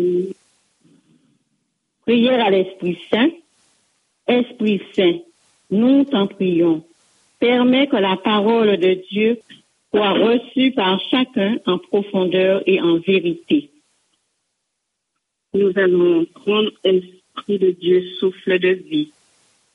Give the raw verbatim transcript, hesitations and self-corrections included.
Prière à l'Esprit Saint. Esprit Saint, nous t'en prions. Permets que la parole de Dieu soit reçue par chacun en profondeur et en vérité. Nous allons prendre, Esprit de Dieu, souffle de vie.